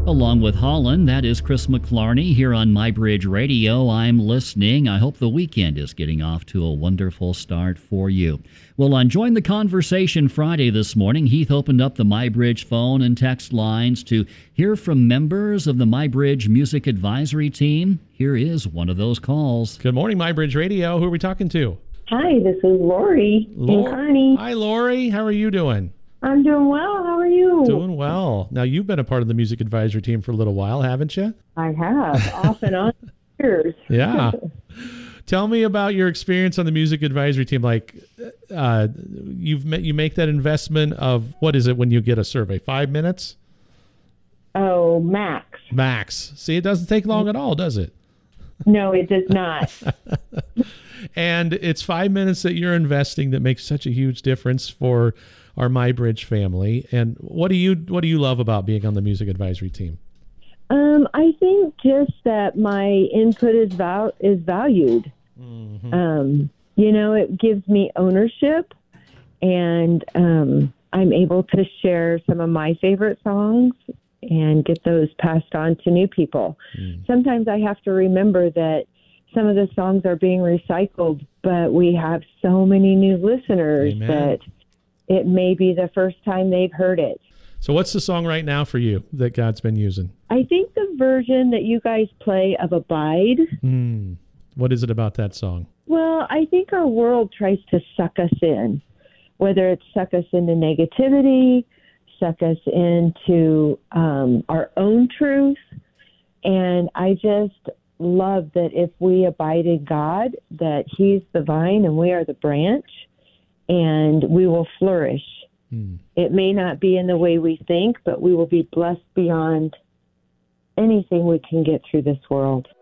Along with Holland, that is Chris McClarney here on MyBridge Radio. I'm listening. I hope the weekend is getting off to a wonderful start for you. Well, on Join the Conversation Friday this morning, Heath opened up the MyBridge phone and text lines to hear from members of the MyBridge Music Advisory Team. Here is one of those calls. Good morning, MyBridge Radio. Who are we talking to? Hi, this is Lori in Kearney. Hi, Lori. How are you doing? I'm doing well. How are you? Doing well. Now, you've been a part of the music advisory team for a little while, haven't you? I have, off and on years. Yeah. Tell me about your experience on the music advisory team. Like, you make that investment of, what is it when you get a survey? 5 minutes? Oh, max. Max. See, it doesn't take long at all, does it? No, it does not. And it's 5 minutes that you're investing that makes such a huge difference for our MyBridge family. And what do you love about being on the music advisory team? I think just that my input is valued. Mm-hmm. It gives me ownership, and I'm able to share some of my favorite songs and get those passed on to new people. Sometimes I have to remember that some of the songs are being recycled, but we have so many new listeners. Amen. That it may be the first time they've heard it. So what's the song right now for you that God's been using? I think the version that you guys play of Abide. What is it about that song? Well, I think our world tries to suck us in, whether it's suck us into negativity, suck us into our own truth. And I just love that if we abide in God, that He's the vine and we are the branch, and we will flourish. It may not be in the way we think, but we will be blessed beyond anything we can get through this world.